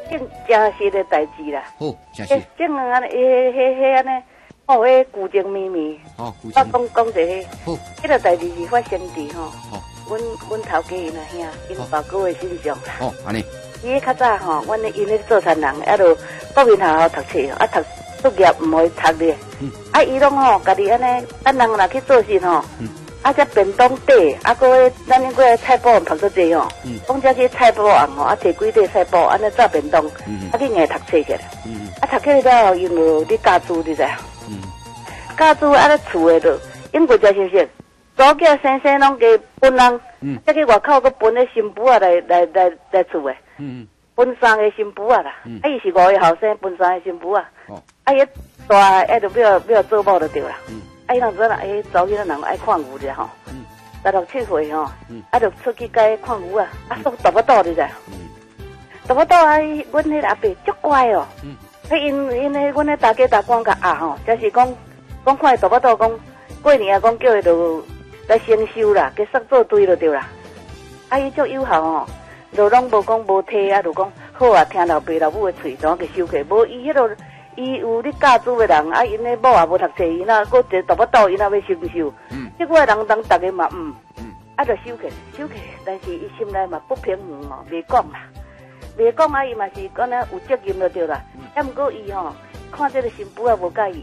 正真实的代志啦。 好，真是。 正安尼，安尼，哦，迄古情绵绵。 好，古我情。 讲一个， 好， 迄个代志是发生伫吼， 好， 阮头家因阿兄因爸哥的身上啦。 哦，安尼。 伊较早吼，阮因咧做田人，啊，著国民学校读册，啊，读业毋会读咧。啊，伊拢吼，家己安尼，咱人若去做事吼，啊，只便当底，啊，个咱迄个菜脯读得济吼，讲只去菜脯行吼，啊，摕几块菜脯，安尼炸便当，啊，去硬读册起来。啊，读起来了后，因就咧教书，你知影？教书啊，咧厝诶著因过食熟悉，祖囝生生拢加分人，再去外口佫分咧新妇啊来厝诶。分3个新妇啊啦，啊伊是5个后生，分3个新妇啊，啊伊大爱就要做某就对啦，啊伊人知啦，查某囡仔人爱看牛者吼，16、17岁吼，啊就出去街看牛啊，啊说大不倒你知，大不倒啊，阮迄个阿伯足乖哦，因迄阮迄大家大官甲吼，就是讲看伊大不倒讲过年啊，讲叫伊就来承收啦，加塞做堆就对啦，啊伊足友好吼。就拢无讲无体啊，就讲好啊，听老爸老母的喙，怎给收起？无伊迄落，伊有咧教书的人，啊，因咧某也无读册，伊那个一大不倒，伊那要收不收？结果人逐个嘛啊，就收起，但是伊心内嘛不平衡哦，袂讲啦，袂讲啊，伊嘛是讲咧有责任就对啦。啊，毋过伊吼看这个新妇也无介意。